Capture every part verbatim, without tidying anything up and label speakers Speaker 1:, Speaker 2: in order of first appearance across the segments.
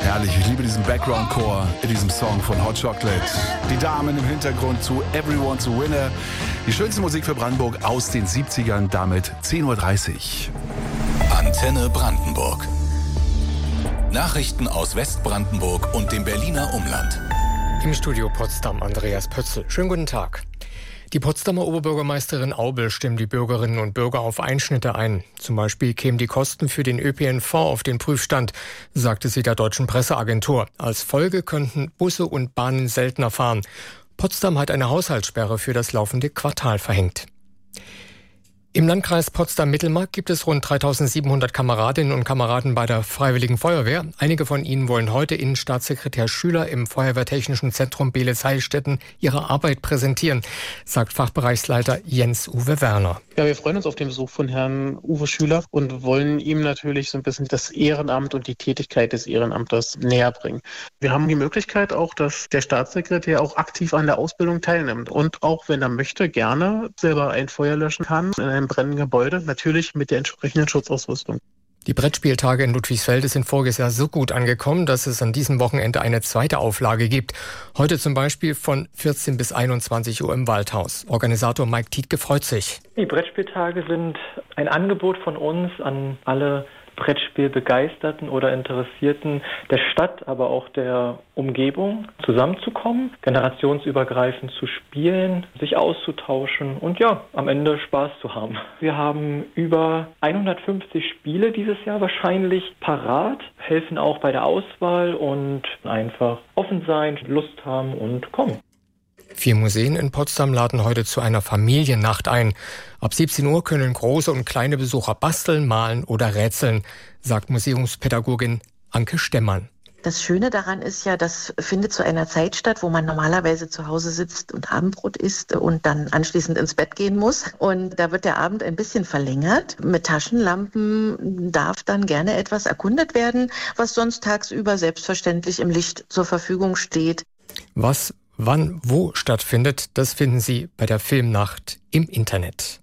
Speaker 1: Herrlich, ich liebe diesen Background-Chor in diesem Song von Hot Chocolate. Die Damen im Hintergrund zu Everyone's a Winner. Die schönste Musik für Brandenburg aus den siebzigern, damit zehn Uhr dreißig.
Speaker 2: Antenne Brandenburg. Nachrichten aus Westbrandenburg und dem Berliner Umland.
Speaker 3: Im Studio Potsdam Andreas Pötzl. Schönen guten Tag. Die Potsdamer Oberbürgermeisterin Aubel stimmt die Bürgerinnen und Bürger auf Einschnitte ein. Zum Beispiel kämen die Kosten für den Ö P N V auf den Prüfstand, sagte sie der deutschen Presseagentur. Als Folge könnten Busse und Bahnen seltener fahren. Potsdam hat eine Haushaltssperre für das laufende Quartal verhängt. Im Landkreis Potsdam-Mittelmark gibt es rund dreitausendsiebenhundert Kameradinnen und Kameraden bei der Freiwilligen Feuerwehr. Einige von ihnen wollen heute Innenstaatssekretär Schüler im Feuerwehrtechnischen Zentrum Beelitz-Heilstätten ihre Arbeit präsentieren, sagt Fachbereichsleiter Jens-Uwe Werner.
Speaker 4: Ja, wir freuen uns auf den Besuch von Herrn Uwe Schüler und wollen ihm natürlich so ein bisschen das Ehrenamt und die Tätigkeit des Ehrenamtes näher bringen. Wir haben die Möglichkeit auch, dass der Staatssekretär auch aktiv an der Ausbildung teilnimmt und auch, wenn er möchte, gerne selber ein Feuer löschen kann in einem brennenden Gebäude, natürlich mit der entsprechenden Schutzausrüstung.
Speaker 3: Die Brettspieltage in Ludwigsfelde sind voriges Jahr so gut angekommen, dass es an diesem Wochenende eine zweite Auflage gibt. Heute zum Beispiel von vierzehn bis einundzwanzig Uhr im Waldhaus. Organisator Mike Tietke freut sich.
Speaker 5: Die Brettspieltage sind ein Angebot von uns an alle Brettspielbegeisterten oder Interessierten der Stadt, aber auch der Umgebung zusammenzukommen, generationsübergreifend zu spielen, sich auszutauschen und ja, am Ende Spaß zu haben. Wir haben über hundertfünfzig Spiele dieses Jahr wahrscheinlich parat, helfen auch bei der Auswahl und einfach offen sein, Lust haben und kommen.
Speaker 3: Vier Museen in Potsdam laden heute zu einer Familiennacht ein. Ab siebzehn Uhr können große und kleine Besucher basteln, malen oder rätseln, sagt Museumspädagogin Anke Stemmann.
Speaker 6: Das Schöne daran ist ja, das findet zu einer Zeit statt, wo man normalerweise zu Hause sitzt und Abendbrot isst und dann anschließend ins Bett gehen muss. Und da wird der Abend ein bisschen verlängert. Mit Taschenlampen darf dann gerne etwas erkundet werden, was sonst tagsüber selbstverständlich im Licht zur Verfügung steht.
Speaker 3: Was wann, wo stattfindet, das finden Sie bei der Filmnacht im Internet.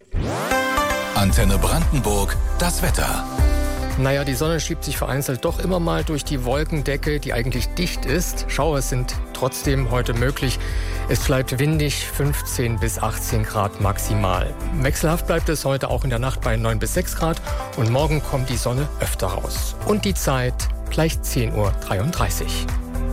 Speaker 2: Antenne Brandenburg, das Wetter.
Speaker 3: Naja, die Sonne schiebt sich vereinzelt doch immer mal durch die Wolkendecke, die eigentlich dicht ist. Schauer sind trotzdem heute möglich. Es bleibt windig, fünfzehn bis achtzehn Grad maximal. Wechselhaft bleibt es heute auch in der Nacht bei neun bis sechs Grad und morgen kommt die Sonne öfter raus. Und die Zeit gleich zehn Uhr dreiunddreißig.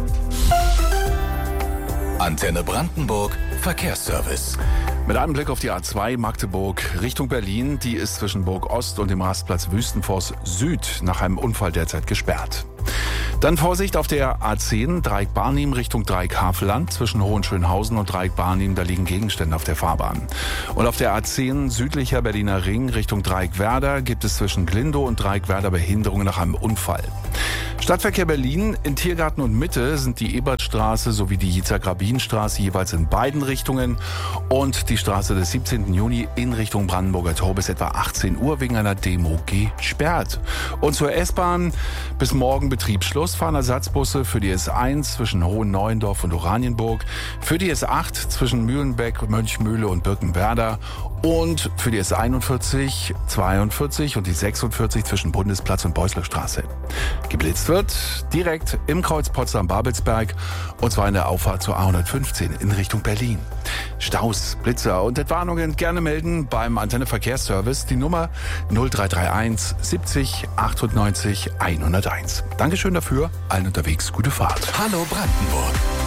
Speaker 2: Antenne Brandenburg, Verkehrsservice.
Speaker 1: Mit einem Blick auf die A zwei Magdeburg Richtung Berlin, die ist zwischen Burg Ost und dem Rastplatz Wüstenforst Süd nach einem Unfall derzeit gesperrt. Dann Vorsicht auf der A zehn, Dreieck Barnim Richtung Dreieck Havelland. Zwischen Hohenschönhausen und Dreieck Barnim, da liegen Gegenstände auf der Fahrbahn. Und auf der A zehn südlicher Berliner Ring Richtung Dreieck Werder gibt es zwischen Glindow und Dreieck Werder Behinderungen nach einem Unfall. Stadtverkehr Berlin, in Tiergarten und Mitte sind die Ebertstraße sowie die Yitzhak-Rabin-Straße jeweils in beiden Richtungen und die Straße des siebzehnten Juni in Richtung Brandenburger Tor bis etwa achtzehn Uhr wegen einer Demo gesperrt. Und zur S-Bahn bis morgen Betriebsschluss fahren Ersatzbusse für die S eins zwischen Hohen-Neuendorf und Oranienburg, für die S acht zwischen Mühlenbeck, Mönchmühle und Birkenwerder und für die S einundvierzig, zweiundvierzig und die sechsundvierzig zwischen Bundesplatz und Beuslerstraße. Geblitzt wird direkt im Kreuz Potsdam-Babelsberg und zwar in der Auffahrt zur A hundertfünfzehn in Richtung Berlin. Staus, Blitzer und Entwarnungen gerne melden beim Antenne Verkehrsservice. Die Nummer null drei drei eins siebzig achtundneunzig hunderteins. Dankeschön dafür, allen unterwegs gute Fahrt.
Speaker 2: Hallo Brandenburg.